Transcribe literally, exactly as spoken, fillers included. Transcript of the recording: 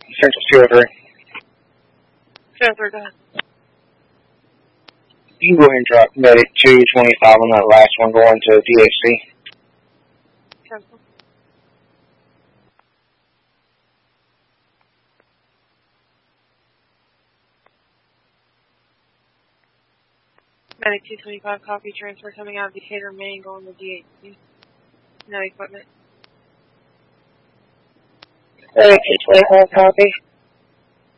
Central two oh three. two oh three, go ahead. You can go ahead and drop medic two twenty-five on that last one going to D H C. Cancel. Medic two twenty-five, copy. Transfer coming out of Decatur, Maine, going to D H C. No equipment. Medic two twenty-five, copy.